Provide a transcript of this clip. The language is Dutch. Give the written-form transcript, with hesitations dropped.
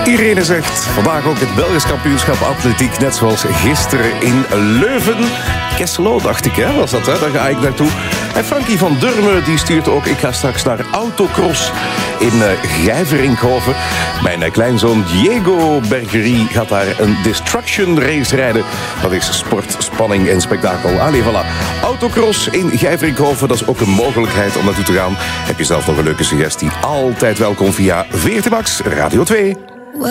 Irene zegt vandaag ook het Belgisch kampioenschap atletiek, net zoals gisteren in Leuven. Kesselo, dacht ik, hè, was dat, hè? Daar ga ik naartoe. En Frankie van Durme die stuurt ook, ik ga straks naar Autocross in Gijverinkhoven. Mijn kleinzoon Diego Bergerie gaat daar een Destruction race rijden. Dat is sport, spanning en spektakel. Allee, voilà. Autocross in Gijverinkhoven, dat is ook een mogelijkheid om naartoe te gaan. Heb je zelf nog een leuke suggestie? Altijd welkom via VRT Max Radio 2.